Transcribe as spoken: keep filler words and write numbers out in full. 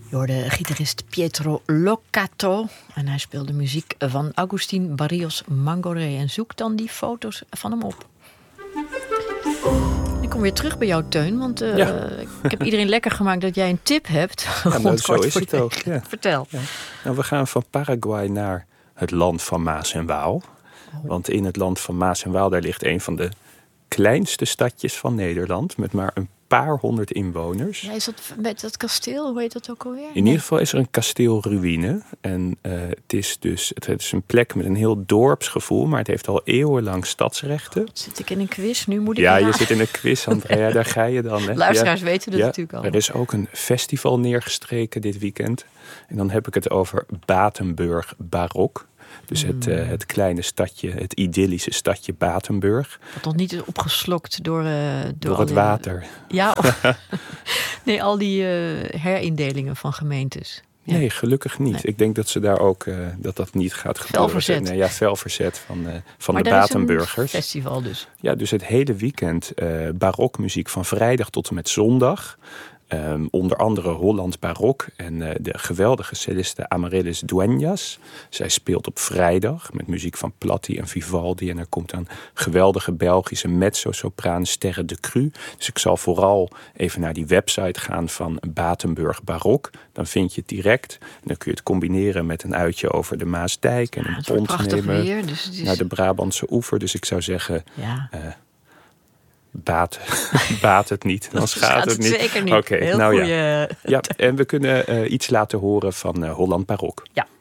Je hoorde gitarist Pietro Locato. En hij speelde muziek van Agustín Barrios Mangoré. En zoek dan die foto's van hem op. Ik kom weer terug bij jou, Teun. Want uh, ja. ik heb iedereen lekker gemaakt dat jij een tip hebt. Ja, nou, zo is het ook. Ja. Vertel. Ja. Nou, we gaan van Paraguay naar het land van Maas en Waal. Oh. Want in het land van Maas en Waal, daar ligt een van de kleinste stadjes van Nederland. Met maar een paar honderd inwoners. Ja, is dat met dat kasteel? Hoe heet dat ook alweer? In nee. ieder geval is er een kasteelruïne. En uh, het is dus het is een plek met een heel dorpsgevoel. Maar het heeft al eeuwenlang stadsrechten. God, zit ik in een quiz? Nu moet ik Ja, naar. je zit in een quiz, Andrea. Daar ga je dan. Hè? Luisteraars ja. weten dat ja. natuurlijk al. Er is ook een festival neergestreken dit weekend. En dan heb ik het over Batenburg Barok. Dus het, uh, het kleine stadje, het idyllische stadje Batenburg. Wat nog niet is opgeslokt door... Uh, door, door het die, water. Ja, of, nee, al die uh, herindelingen van gemeentes. Ja. Nee, gelukkig niet. Nee. Ik denk dat ze daar ook uh, dat dat niet gaat gebeuren. Felverzet. Nee, ja, felverzet van, uh, van maar de Batenburgers. Maar is een festival dus. Ja, dus het hele weekend uh, barokmuziek van vrijdag tot en met zondag. Um, onder andere Holland Barok en uh, de geweldige celliste Amaryllis Dueñas. Zij speelt op vrijdag met muziek van Platti en Vivaldi. En er komt dan geweldige Belgische mezzo-sopraan Sterre de Cru. Dus ik zal vooral even naar die website gaan van Batenburg Barok. Dan vind je het direct. En dan kun je het combineren met een uitje over de Maasdijk. En ja, een pont nemen weer, dus het is... naar de Brabantse oever. Dus ik zou zeggen... Ja. Uh, Baat, baat het niet, dan schaadt gaat het, het niet. Zeker niet. Oké, okay, nou goeie... ja. ja. En we kunnen uh, iets laten horen van uh, Holland Barok. Ja.